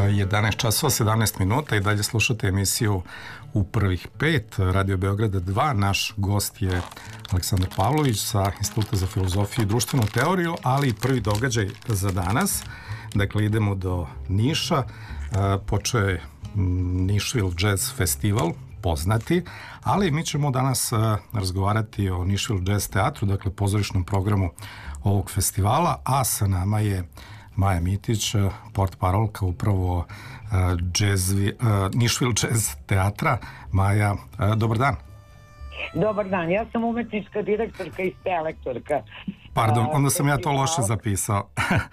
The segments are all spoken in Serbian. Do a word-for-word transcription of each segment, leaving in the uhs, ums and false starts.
jedanaest časova sedamnaest minuta i dalje slušate emisiju U prvih pet Radio Beograda dva. Naš gost je Aleksandar Pavlović sa Instituta za filozofiju i društvenu teoriju, ali i prvi događaj za danas. Dakle, idemo do Niša. Počeo je Nišvil Jazz Festival, poznati, ali mi ćemo danas razgovarati o Nišvil Jazz teatru, dakle pozorišnom programu ovog festivala, a sa nama je Maja Mitić, portparolka upravo uh, jazz, uh, Nišvil Jazz teatra. Maja, uh, dobar dan. Dobar dan, ja sam umetnička direktorka i selektorka. Pardon, onda sam ja to loše zapisao.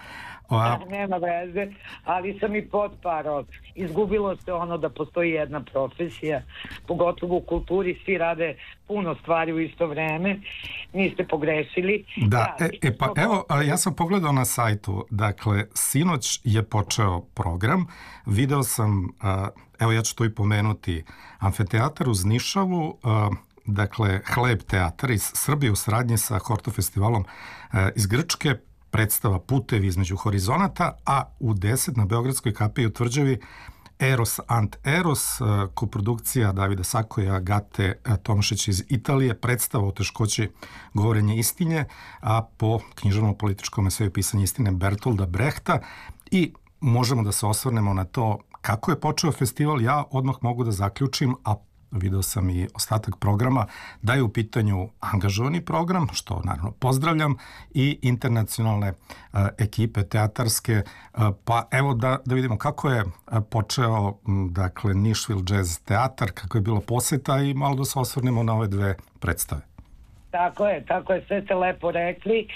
A, nema veze, ali sam i potparol. Izgubilo se ono da postoji jedna profesija, pogotovo u kulturi, svi rade puno stvari u isto vreme, niste pogrešili. Da, ja, e, e pa evo, ja sam pogledao na sajtu, dakle, sinoć je počeo program, video sam, evo ja ću to i pomenuti, Amfiteatar uz Nišavu, dakle, Hleb teatar iz Srbije u saradnji sa Horto festivalom iz Grčke, predstava Putevi između horizonata, a u deset na Beogradskoj kapiji u Tvrđavi Eros ant Eros, koprodukcija Davida Sakoja, Agate Tomašić iz Italije, predstava o teškoći govorenja istinje, a po književno-političkom eseju pisanje istine Bertolda Brehta. I možemo da se osvrnemo na to kako je počeo festival. Ja odmah mogu da zaključim, a video sam i ostatak programa, da je u pitanju angažovani program, što naravno pozdravljam, i internacionalne uh, ekipe teatarske. Uh, pa evo da, da vidimo kako je uh, počeo m, dakle, Nišvil Jazz teatar, kako je bilo poseta i malo da se osvrnemo na ove dve predstave. Tako je, tako je, sve ste lepo rekli.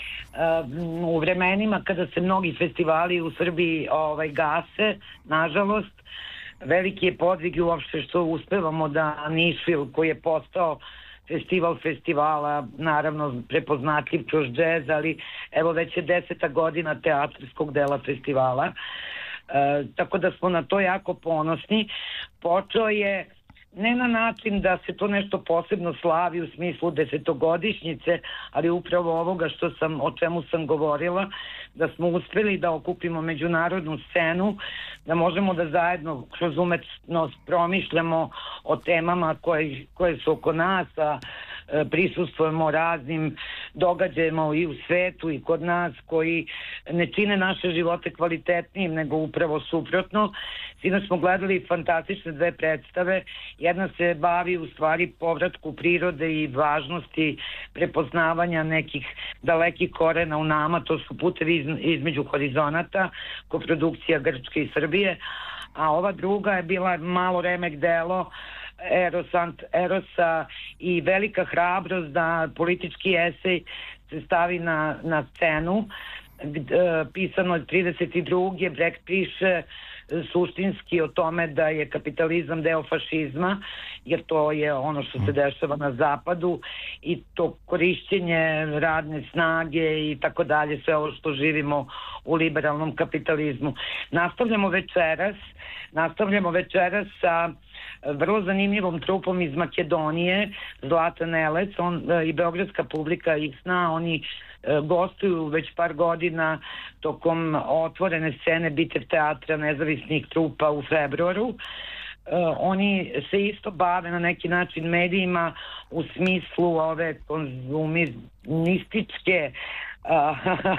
Uh, u vremenima kada se mnogi festivali u Srbiji ovaj, gase, nažalost, veliki je podvig i uopšte što uspevamo da Nišvil, koji je postao festival festivala, naravno prepoznatljiv kroz džez, ali evo već je deseta godina teatarskog dela festivala. E, tako da smo na to jako ponosni. Počeo je ne na način da se to nešto posebno slavi u smislu desetogodišnjice, ali upravo ovoga što sam, o čemu sam govorila, da smo uspeli da okupimo međunarodnu scenu, da možemo da zajedno kroz umetnost promišljamo o temama koje, koje su oko nas, a prisustvujemo raznim događajima i u svetu i kod nas koji ne čine naše živote kvalitetnijim, nego upravo suprotno. Sinoć smo gledali fantastične dve predstave. Jedna se bavi u stvari povratku prirode i važnosti prepoznavanja nekih dalekih korena u nama, to su Putevi između horizonata, koprodukcija Grčke i Srbije, a ova druga je bila malo remek delo Eros ant Erosa i velika hrabrost da politički esej se stavi na, na scenu. Pisano je trideset druge Brecht piše suštinski o tome da je kapitalizam deo fašizma, jer to je ono što se dešava na zapadu i to korišćenje radne snage i tako dalje, sve ovo što živimo u liberalnom kapitalizmu. Nastavljamo večeras, nastavljamo večeras sa vrlo zanimljivom trupom iz Makedonije, Zlatan Elec, on i beogradska publika ih zna, oni gostuju već par godina tokom otvorene scene Bitev teatra nezavisnih trupa u februaru. Uh, oni se isto bave na neki način medijima u smislu ove konzumističke uh,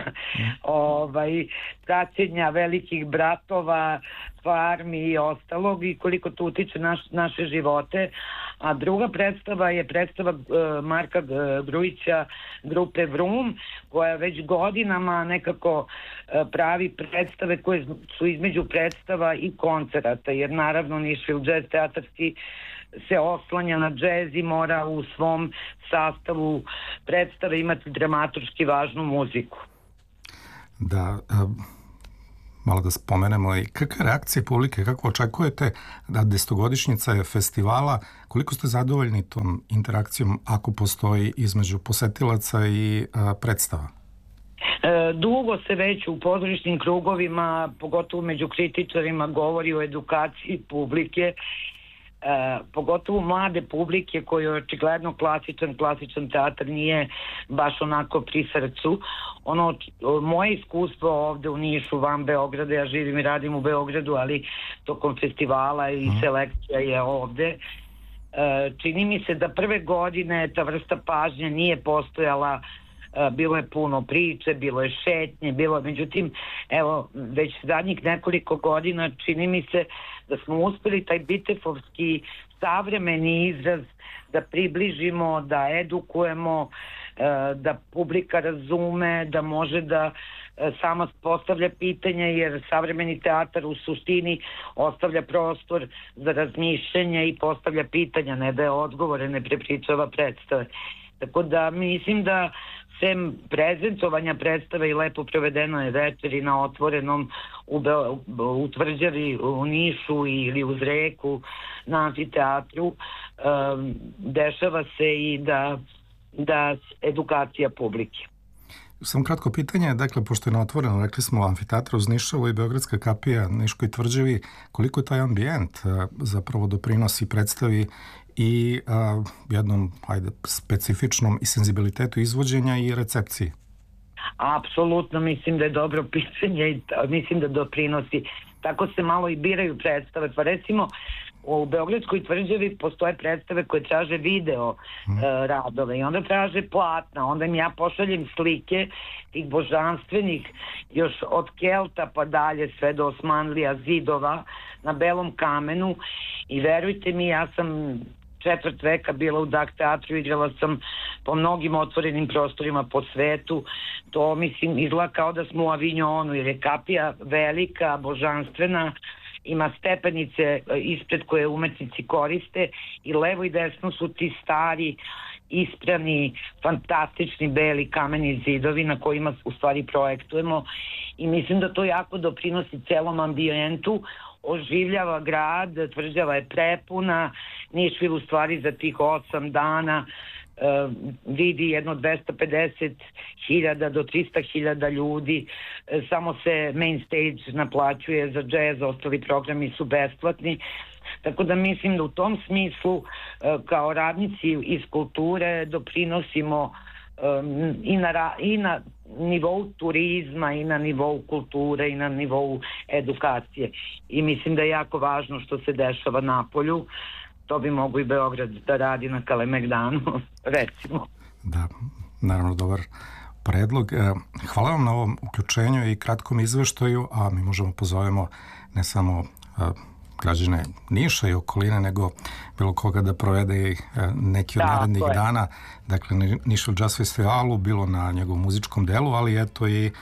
ovaj, praćenja velikih bratova, farmi i ostalog i koliko to utiče naš, naše živote. A druga predstava je predstava uh, Marka Grujića grupe Vrum, koja već godinama nekako uh, pravi predstave koje su između predstava i koncerata, jer naravno Nišvil Jazz teatarski se oslanja na džez i mora u svom sastavu predstave imati dramaturški važnu muziku. Da, um... malo da spomenemo i kakve reakcije publike, kako očekujete da desetogodišnjica je festivala, koliko ste zadovoljni tom interakcijom ako postoji između posetilaca i a, predstava? E, dugo se već u pozorišnim krugovima, pogotovo među kritičarima, govori o edukaciji publike. E, pogotovo mlade publike koje očigledno klasičan, klasičan teatar nije baš onako pri srcu. Ono, moje iskustvo ovde u Nišu, van Beograda, ja živim i radim u Beogradu, ali tokom festivala i selekcija je ovde. E, čini mi se da prve godine ta vrsta pažnje nije postojala. Bilo je puno priče, bilo je šetnje, bilo, međutim, evo, već zadnjih nekoliko godina čini mi se da smo uspeli taj bitefovski savremeni izraz da približimo, da edukujemo, da publika razume, da može da sama postavlja pitanja, jer savremeni teatar u suštini ostavlja prostor za razmišljanje i postavlja pitanja, ne daje odgovore, ne prepričava predstave. Tako da mislim da sem prezentovanja predstave i lepo provedenoj večeri na otvorenom u, Be u Tvrđavi, u Nišu ili uz reku na amfiteatru, um, dešava se i da, da edukacija publike. Samo kratko pitanje, dakle, pošto je na otvoreno, rekli smo amfiteatru uz Nišavu i Beogradska kapija Niškoj Tvrđavi, koliko je taj ambijent zapravo doprinosi predstavi i a, jednom, ajde, specifičnom i senzibilitetu izvođenja i recepciji? Apsolutno, mislim da je dobro pitanje i mislim da doprinosi. Tako se malo i biraju predstave. Pa recimo, u Beogradskoj Tvrđavi postoje predstave koje traže video hmm. e, radove i onda traže platna. Onda im ja pošaljem slike tih božanstvenih, još od Kelta pa dalje sve do Osmanlija zidova na belom kamenu i verujte mi, ja sam četvrt veka bila u Dak teatru, igrala sam po mnogim otvorenim prostorima po svetu. To, mislim, izgleda kao da smo u Avignonu, jer je kapija velika, božanstvena, ima stepenice ispred koje umetnici koriste i levo i desno su ti stari, isprani, fantastični beli kameni zidovi na kojima u stvari projektujemo i mislim da to jako doprinosi celom ambijentu, oživljava grad, Tvrđava je prepuna, Nišvil u stvari za tih osam dana uh, vidi jedno dvesta pedeset hiljada do trista hiljada ljudi, uh, samo se main stage naplaćuje za džez, ostali programi su besplatni, tako da mislim da u tom smislu uh, kao radnici iz kulture doprinosimo um, i, na, i na nivou turizma i na nivou kulture i na nivou edukacije i mislim da je jako važno što se dešava napolju. To bi mogu i Beograd da radi na Kalemegdanu, recimo. Da, naravno dobar predlog. Hvala vam na ovom uključenju i kratkom izveštaju, a mi možemo pozovemo ne samo građane Niša i okoline, nego bilo koga da provede neki od narednih dana, dakle Nišal Jazz Festivalu, bilo na njegovom muzičkom delu, ali eto i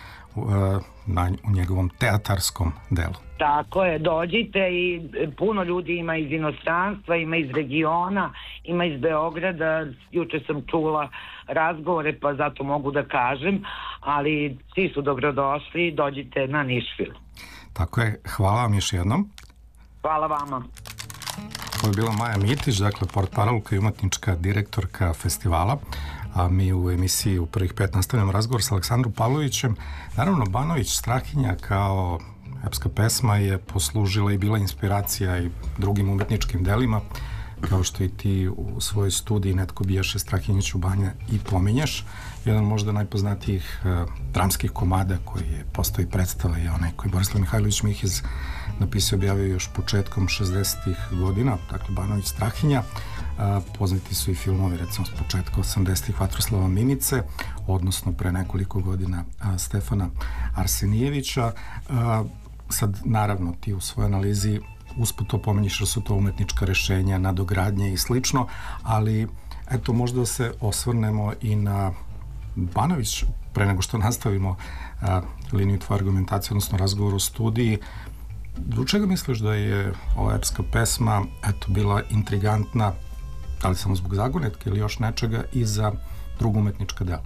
na, u njegovom teatarskom delu. Tako je, dođite i puno ljudi ima iz inostranstva, ima iz regiona, ima iz Beograda, juče sam čula razgovore pa zato mogu da kažem, ali svi su dobrodošli, dođite na Nišvil. Tako je, hvala vam još jednom. Hvala vama. Ovo je bila Maja Mitić, dakle portparolka i umetnička direktorka festivala, a mi u emisiji u prvih pet nastavljamo razgovor sa Aleksandrom Pavlovićem. Naravno, Banović Strahinja kao epska pesma je poslužila i bila inspiracija i drugim umetničkim delima, kao što i ti u svojoj studiji Netko bijaše Strahinjiću banja i pominješ. Jedan možda najpoznatijih uh, dramskih komada koji je postoji predstava je onaj koji Borislav Mihajlović Mihiz napisao i objavio još početkom šezdesetih godina, dakle Banović Strahinja. Uh, poznati su i filmovi, recimo s početka osamdesetih Vatroslava Mimice, odnosno pre nekoliko godina uh, Stefana Arsenijevića. Uh, sad, naravno, ti u svojoj analizi usput to pomenjiš da su to umetnička rešenja, nadogradnje i slično, ali eto, možda se osvrnemo i na Banović pre nego što nastavimo a, liniju tvoje argumentacije, odnosno razgovor o studiji. Do čega misliš da je ova epska pesma eto, bila intrigantna, da li samo zbog zagonetke ili još nečega, i za drugu umetnička dela?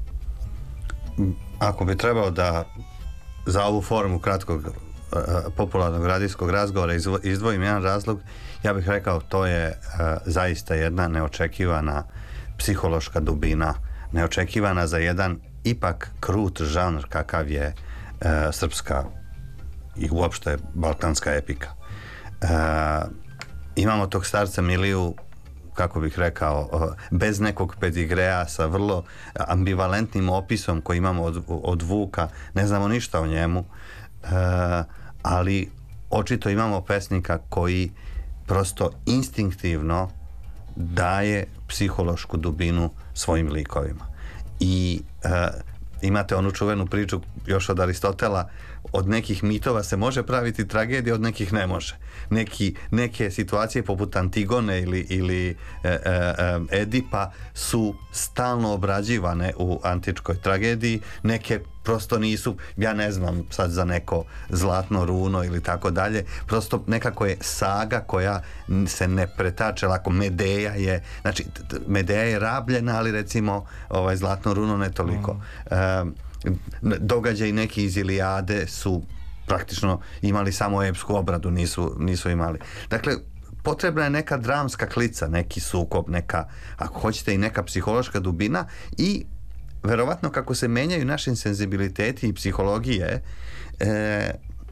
Ako bi trebao da za ovu formu kratkog popularnog radijskog razgovora izdvojim jedan razlog, ja bih rekao to je uh, zaista jedna neočekivana psihološka dubina, neočekivana za jedan ipak krut žanr kakav je uh, srpska i uopšte balkanska epika. Uh, imamo tog starca Miliju, kako bih rekao, bez nekog pedigrea, sa vrlo ambivalentnim opisom koji imamo od, od Vuka, ne znamo ništa o njemu, e, ali očito imamo pesnika koji prosto instinktivno daje psihološku dubinu svojim likovima. I e, imate onu čuvenu priču još od Aristotela, od nekih mitova se može praviti tragedija, od nekih ne može. Neki, neke situacije poput Antigone ili, ili e, e, Edipa su stalno obrađivane u antičkoj tragediji, neke prosto nisu, ja ne znam sad za neko Zlatno runo ili tako dalje, prosto nekako je saga koja se ne pretače lako. Medeja je, znači Medeja je rabljena, ali recimo ovaj Zlatno runo ne toliko. Mm. E, događaj neki iz Ilijade su praktično imali samo epsku obradu, nisu, nisu imali. Dakle, potrebna je neka dramska klica, neki sukob, neka, ako hoćete, i neka psihološka dubina i verovatno kako se menjaju naši senzibiliteti i psihologije, e,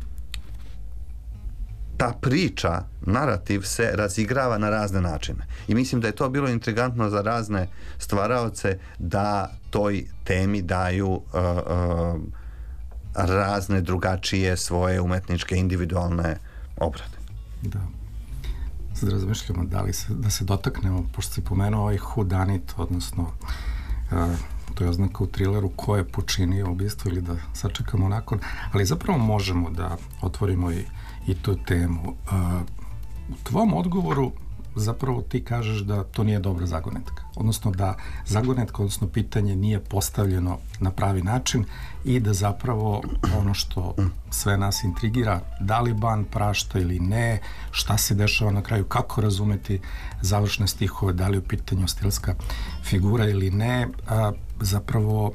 ta priča, narativ se razigrava na razne načine. I mislim da je to bilo intrigantno za razne stvaraoce da toj temi daju uh, uh, razne drugačije svoje umetničke individualne obrade. Da. Sad razmišljamo da li se, da se dotaknemo, pošto si pomenuo ovaj whodunit, odnosno uh, to je oznaka u trileru ko je počinio ubistvo, ili da sačekamo nakon, ali zapravo možemo da otvorimo i, i tu temu. Uh, u tvom odgovoru zapravo ti kažeš da to nije dobra zagonetka, odnosno da zagonetka, odnosno pitanje nije postavljeno na pravi način i da zapravo ono što sve nas intrigira, da li Ban prašta ili ne, šta se dešava na kraju, kako razumeti završne stihove, da li je u pitanju stilska figura ili ne, a zapravo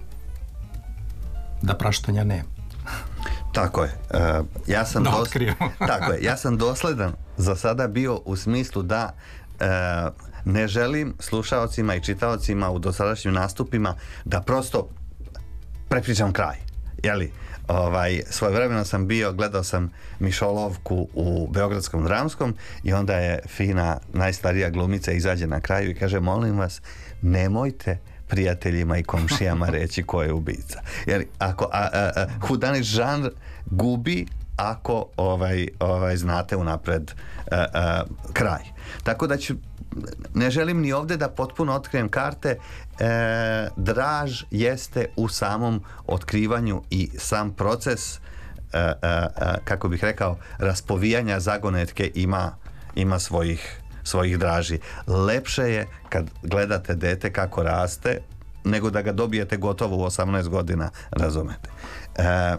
da praštanja ne. Tako je. Uh, ja sam da dos... Tako je. Ja sam dosledan za sada bio u smislu da uh, ne želim slušaocima i čitaocima u dosadašnjim nastupima da prosto prepričam kraj. Jeli? Ovaj, svojevremeno sam bio, gledao sam Mišolovku u Beogradskom dramskom i onda je fina najstarija glumica izađe na kraju i kaže, molim vas, nemojte prijateljima i komšijama reći ko je ubica. Jer ako a, a, a, whodunit žanr gubi ako ovaj, ovaj, znate unapred a, a, kraj. Tako da ću, ne želim ni ovdje da potpuno otkrijem karte. E, draž jeste u samom otkrivanju i sam proces, a, a, a, kako bih rekao, raspovijanja zagonetke ima, ima svojih svojih draži. Lepše je kad gledate dete kako raste nego da ga dobijete gotovo u osamnaest godina, razumete. E,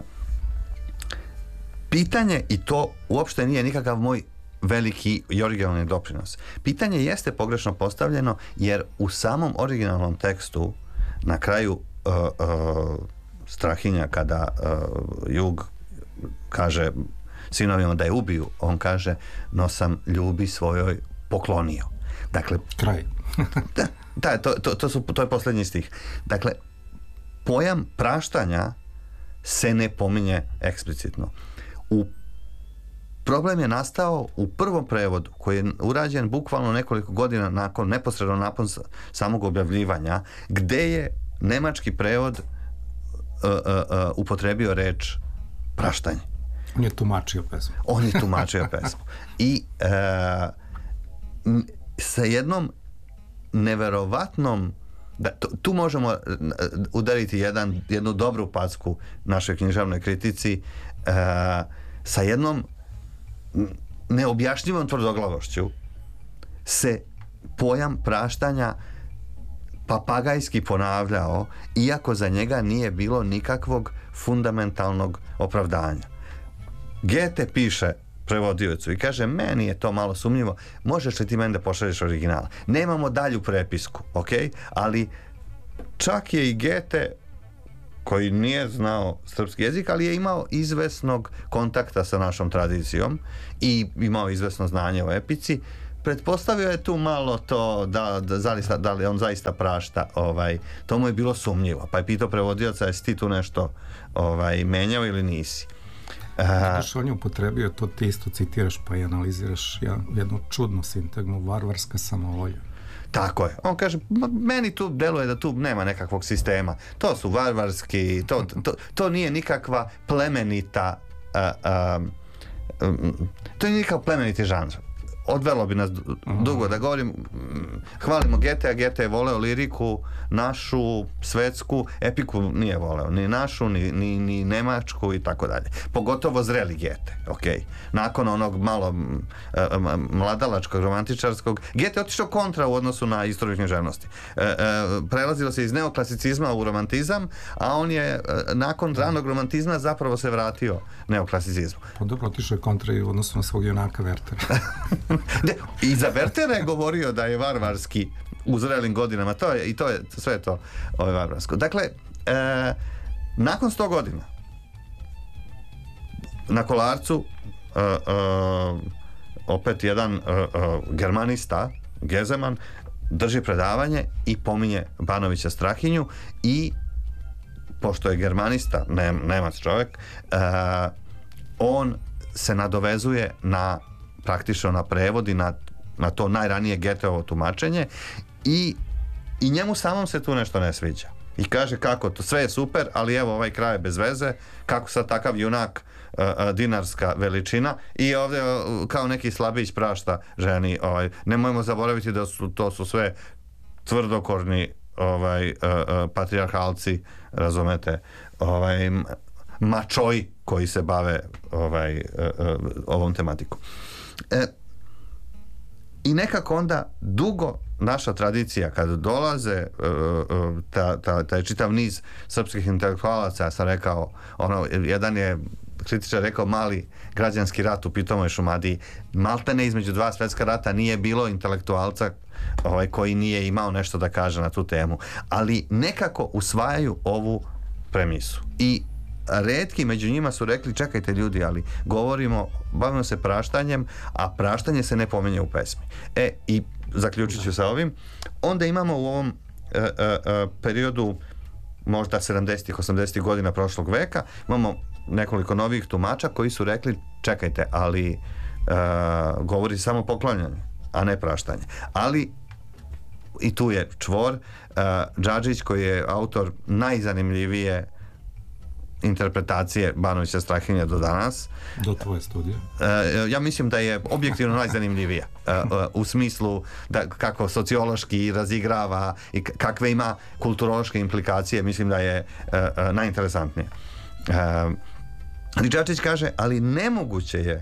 pitanje, i to uopšte nije nikakav moj veliki i originalni doprinos, pitanje jeste pogrešno postavljeno jer u samom originalnom tekstu na kraju uh, uh, Strahinja kada uh, Jug kaže sinovima da je ubiju, on kaže, no sam ljubi svojoj poklonio. Dakle, kraj. da, da, to, to, to, su, to je posljednji stih. Dakle, pojam praštanja se ne pominje eksplicitno. U problem je nastao u prvom prevodu koji je urađen bukvalno nekoliko godina nakon, neposredno nakon samog objavljivanja, gde je nemački prevod uh, uh, uh, upotrebio reč praštanje. On je tumačio pesmu. On je tumačio pesmu. I uh, sa jednom neverovatnom, da, tu, tu možemo udariti jedan, jednu dobru packu našoj književnoj kritici, uh, sa jednom neobjašnjivom tvrdoglavošću se pojam praštanja papagajski ponavljao, iako za njega nije bilo nikakvog fundamentalnog opravdanja. Goethe piše prevodiocu i kaže, meni je to malo sumnjivo, možeš li ti meni da pošalješ original? Nemamo dalju prepisku, ok? Ali čak je i Goethe, koji nije znao srpski jezik, ali je imao izvesnog kontakta sa našom tradicijom i imao izvesno znanje o epici, pretpostavio je tu malo to da, da, zaista, da li on zaista prašta, ovaj, to mu je bilo sumnjivo, pa je pitao prevodioca, jesi ti tu nešto ovaj, menjao ili nisi? Znaš, on je upotrebio, to ti isto citiraš pa i analiziraš jednu čudnu sintagmu, varvarska samovolja. Tako je. On kaže, meni tu deluje da tu nema nekakvog sistema. To su varvarski, to, to, to nije nikakva plemenita uh, um, to nije nikakav plemeniti žanr. Odvelo bi nas dugo da govorim. Hvalimo Goethe, a Goethe je voleo liriku našu, svetsku, epiku nije voleo, ni našu, ni, ni, ni nemačku i tako dalje. Pogotovo zreli Goethe, ok. Nakon onog malo mladalačkog, romantičarskog, Goethe je otišao kontra u odnosu na istoriju književnosti. E, e, prelazilo se iz neoklasicizma u romantizam, a on je nakon ranog romantizma zapravo se vratio neoklasicizmu. Pa dobro, otišao je kontra i u odnosu na svog junaka Wertera. Ne, i za Wertera je govorio da je varvarski u zrelim godinama, to je, i to je sve to ovaj, varvarsko. Dakle, e, nakon sto godina na Kolarcu e, e, opet jedan e, e, germanista Gezeman drži predavanje i pominje Banovića Strahinju i pošto je germanista, ne, Nemac čovjek, e, on se nadovezuje na praktično na prevod i na, na to najranije Goetheovo tumačenje i, i njemu samom se tu nešto ne sviđa. I kaže kako to, sve je super, ali evo ovaj kraj je bez veze, kako sad takav junak uh, uh, dinarska veličina i ovdje uh, kao neki slabić prašta ženi. Ovaj, nemojmo zaboraviti da su to su sve tvrdokorni ovaj, uh, uh, patrijarhalci, razumete, ovaj, mačoji koji se bave ovaj, uh, uh, ovom tematikom. E, i nekako onda dugo naša tradicija kad dolaze uh, ta, ta, taj čitav niz srpskih intelektualaca, ja sam rekao ono, jedan je kritičar rekao mali građanski rat u pitomoj Šumadiji, maltene između dva svjetska rata nije bilo intelektualca ovaj, koji nije imao nešto da kaže na tu temu, ali nekako usvajaju ovu premisu i retki među njima su rekli čekajte ljudi, ali govorimo, bavimo se praštanjem, a praštanje se ne pominje u pesmi. E, i zaključit ću sa ovim, onda imamo u ovom e, e, e, periodu možda sedamdesetih osamdesetih godina prošlog veka, imamo nekoliko novih tumača koji su rekli čekajte, ali e, govori samo poklanjanje, a ne praštanje. Ali i tu je čvor, e, Džadžić koji je autor najzanimljivije interpretacije Banovića Strahinje do danas. Do tvoje studije. Uh, ja mislim da je objektivno najzanimljivija uh, uh, u smislu da kako sociološki razigrava i kakve ima kulturološke implikacije, mislim da je uh, uh, najinteresantnije. Uh, Džadžić kaže, ali nemoguće je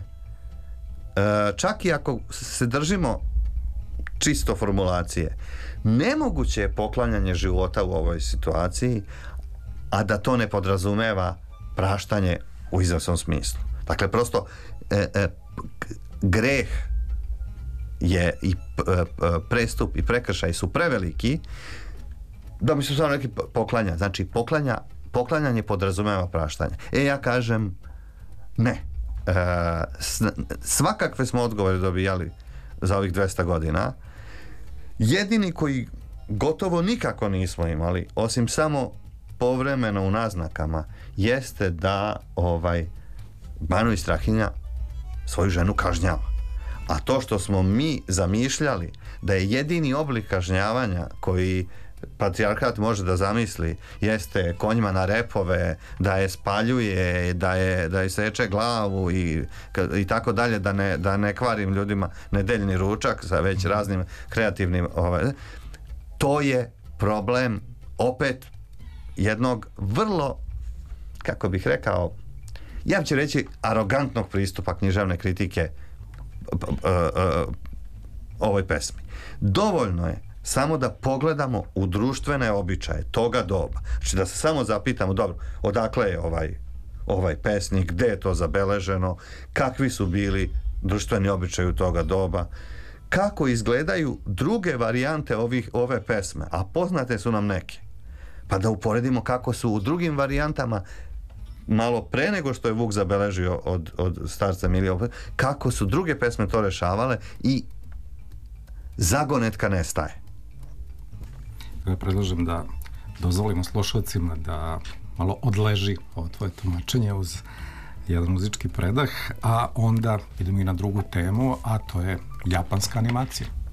uh, čak i ako se držimo čisto formulacije, nemoguće je poklanjanje života u ovoj situaciji, a da to ne podrazumeva praštanje u izvesnom smislu. Dakle, prosto e, e, greh je i p, e, prestup i prekršaj su preveliki da mi su samo neki poklanja. Znači, poklanja, poklanjanje podrazumeva praštanje. E, ja kažem ne. E, svakakve smo odgovore dobijali za ovih dvesta godina. Jedini koji gotovo nikako nismo imali, osim samo povremeno u naznakama, jeste da ovaj Banović Strahinja svoju ženu kažnjava. A to što smo mi zamišljali da je jedini oblik kažnjavanja koji patrijarhat može da zamisli jeste konjima na repove, da je spaljuje, da je, da je seče glavu i, i tako dalje, da ne, da ne kvarim ljudima nedeljni ručak sa već raznim kreativnim ovaj, to je problem opet jednog vrlo, kako bih rekao, ja ću reći arogantnog pristupa književne kritike ovoj pesmi. Dovoljno je samo da pogledamo u društvene običaje toga doba. Znači da se samo zapitamo, dobro, odakle je ovaj, ovaj pesnik, gde je to zabeleženo, kakvi su bili društveni običaji u toga doba, kako izgledaju druge varijante ovih, ove pesme, a poznate su nam neke. Pa da uporedimo kako su u drugim varijantama malo pre nego što je Vuk zabeležio od, od starca Milija, kako su druge pesme to rešavale i zagonetka nestaje. Ja predlažem da dozvolimo slušalcima da malo odleži ovo tvoje tumačenje uz jedan muzički predah, a onda idemo i na drugu temu, a to je japanska animacija.